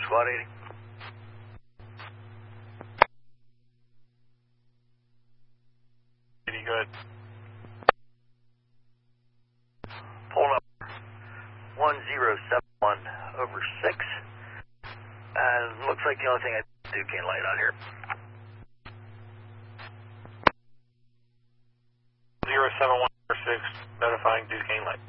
Squad 80. Good. Pull up 1071 over 6. And looks like the only thing I do gain light out here. 071 over 6, notifying Duquesne light.